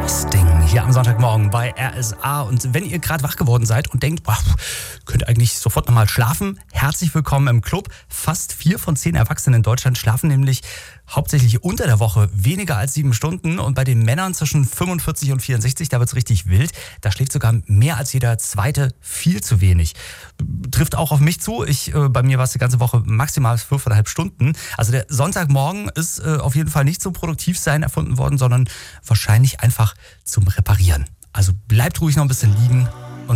Sting hier am Sonntagmorgen bei RSA. Und wenn ihr gerade wach geworden seid und denkt, boah, könnt eigentlich sofort nochmal schlafen, herzlich willkommen im Club. Fast 4 von 10 Erwachsenen in Deutschland schlafen nämlich hauptsächlich unter der Woche weniger als 7 Stunden. Und bei den Männern zwischen 45 und 64, da wird es richtig wild. Da schläft sogar mehr als jeder Zweite viel zu wenig. Trifft auch auf mich zu. Bei mir war es die ganze Woche maximal 5,5 Stunden. Also der Sonntagmorgen ist auf jeden Fall nicht zum Produktivsein erfunden worden, sondern wahrscheinlich einfach zum Reparieren. Also bleibt ruhig noch ein bisschen liegen